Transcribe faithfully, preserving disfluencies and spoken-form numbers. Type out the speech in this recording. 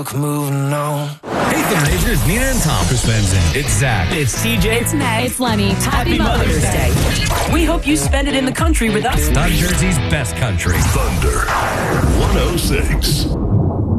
Moving on. Hey, the Majors, Nina and Tom. Chris Van Zandt. It's Zach. It's T J. It's Meg. It's Lenny. Happy, Happy Mother's Day. Day. We hope you spend it in the country with us. Not Jersey's best country. Thunder one oh six.